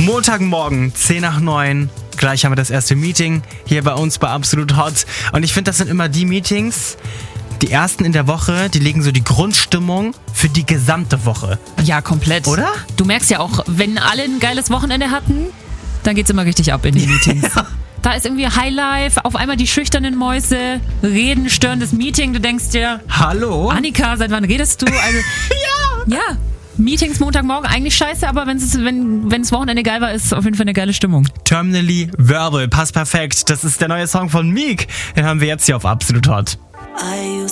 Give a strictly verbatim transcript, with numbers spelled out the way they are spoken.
Montagmorgen, zehn nach neun. Gleich haben wir das erste Meeting hier bei uns bei Absolut Hot. Und ich finde, das sind immer die Meetings, die ersten in der Woche, die legen so die Grundstimmung für die gesamte Woche. Ja, komplett. Oder? Du merkst ja auch, wenn alle ein geiles Wochenende hatten, dann geht's immer richtig ab in den Meetings. Ja. Da ist irgendwie Highlife, auf einmal die schüchternen Mäuse, reden, störendes Meeting. Du denkst dir, hallo? Annika, seit wann redest du? Also, ja. Ja. Meetings Montagmorgen eigentlich scheiße, aber wenn's, wenn wenn's Wochenende geil war, ist es auf jeden Fall eine geile Stimmung. Terminally Verbal, passt perfekt. Das ist der neue Song von Meek. Den haben wir jetzt hier auf Absolut Hot.